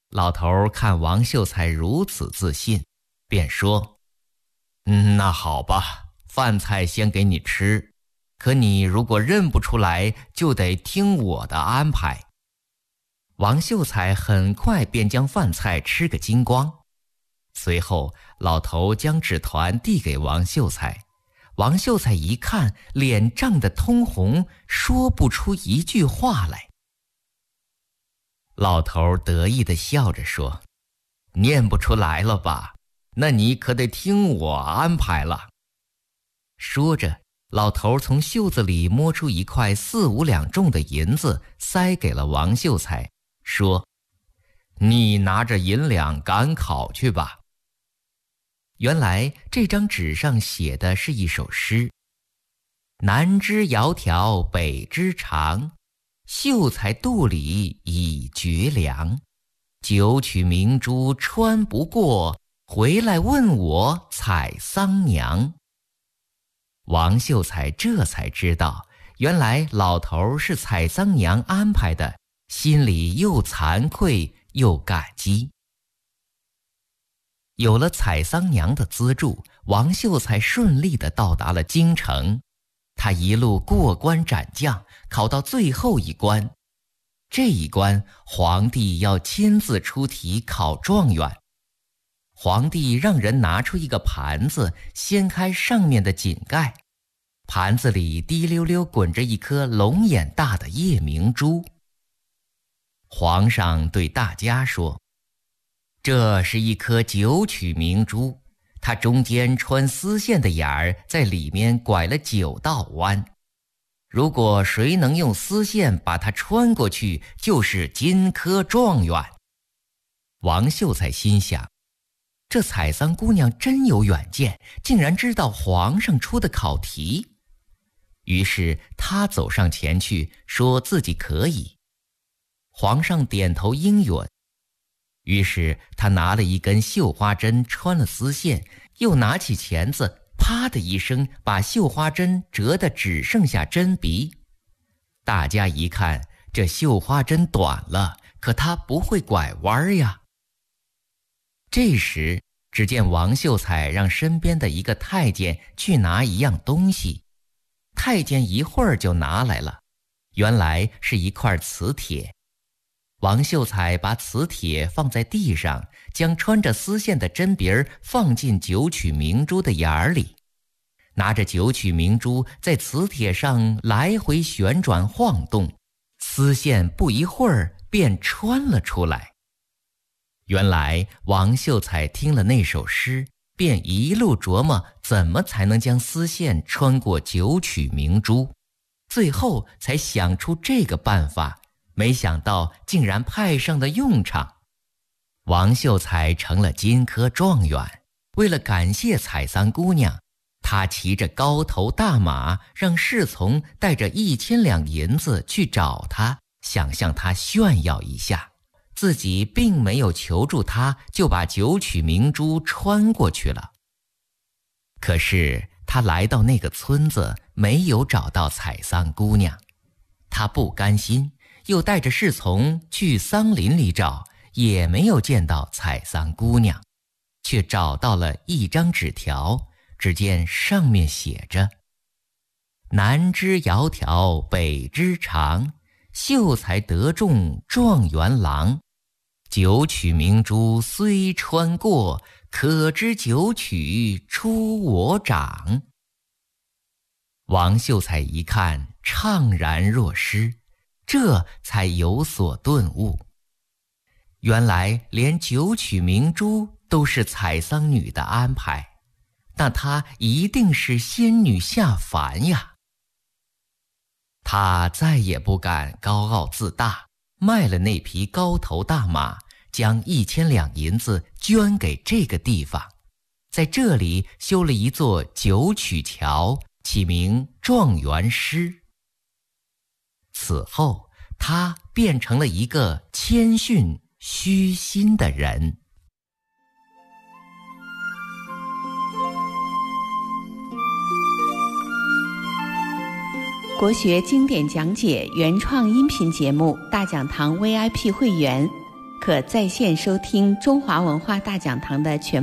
老头看王秀才如此自信，便说：那好吧，饭菜先给你吃，可你如果认不出来，就得听我的安排。王秀才很快便将饭菜吃个精光。随后老头将纸团递给王秀才，王秀才一看，脸涨得通红，说不出一句话来。老头得意地笑着说：念不出来了吧？那你可得听我安排了。说着，老头从袖子里摸出一块4、5两重的银子，塞给了王秀才，说：你拿着银两赶考去吧。原来这张纸上写的是一首诗：南枝窈窕北枝长，秀才肚里已绝粮。九曲明珠穿不过，回来问我采桑娘。王秀才这才知道，原来老头是采桑娘安排的，心里又惭愧又感激。有了采桑娘的资助，王秀才顺利地到达了京城。他一路过关斩将，考到最后一关。这一关，皇帝要亲自出题考状元。皇帝让人拿出一个盘子，掀开上面的锦盖，盘子里滴溜溜滚着一颗龙眼大的夜明珠。皇上对大家说：这是一颗九曲明珠，它中间穿丝线的眼儿在里面拐了9道弯，如果谁能用丝线把它穿过去，就是金科状元。王秀才心想，这采桑姑娘真有远见，竟然知道皇上出的考题。于是他走上前去，说自己可以。皇上点头应允。于是他拿了一根绣花针，穿了丝线，又拿起钳子，啪的一声把绣花针折得只剩下针鼻。大家一看，这绣花针短了，可它不会拐弯呀。这时只见王秀才让身边的一个太监去拿一样东西，太监一会儿就拿来了，原来是一块磁铁。王秀才把磁铁放在地上，将穿着丝线的针鼻儿放进九曲明珠的眼儿里，拿着九曲明珠在磁铁上来回旋转晃动，丝线不一会儿便穿了出来。原来王秀才听了那首诗，便一路琢磨怎么才能将丝线穿过九曲明珠，最后才想出这个办法，没想到竟然派上了用场。王秀才成了金科状元。为了感谢采桑姑娘，他骑着高头大马，让侍从带着1000两银子去找他，想向他炫耀一下，自己并没有求助他，就把九曲明珠穿过去了。可是他来到那个村子，没有找到采桑姑娘，他不甘心，又带着侍从去桑林里找，也没有见到采桑姑娘，却找到了一张纸条，只见上面写着：南枝窈窕北枝长，秀才得中状元郎。九曲明珠虽穿过，可知九曲出我掌。王秀才一看，怅然若失，这才有所顿悟。原来连九曲明珠都是采桑女的安排，那她一定是仙女下凡呀。他再也不敢高傲自大，卖了那匹高头大马，将1000两银子捐给这个地方，在这里修了一座九曲桥，起名状元师。此后他变成了一个谦逊虚心的人。 国学经典讲解原创音频节目大讲堂 VIP 会员， 可在线收听中华文化大讲堂的全